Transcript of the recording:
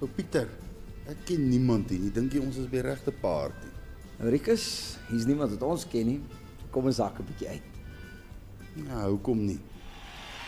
Nou Pieter, ek ken niemand hier nie. Dink jy ons is by regte party? Nou Rikus, hier's niemand wat ons ken nie. Kom ons zak 'n bietjie uit. Ja, hoekom nie?